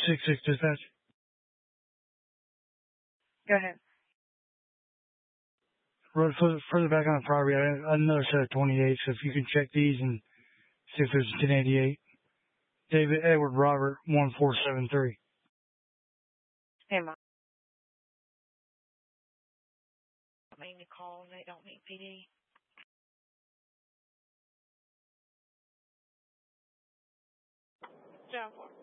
6-6 dispatch. Go ahead. Road further back on the property, another set of 28, so if you can check these and see if there's a 1088. David Edward Robert 1473. Hey, Mom. I mean, to call, they don't need PD. Joe.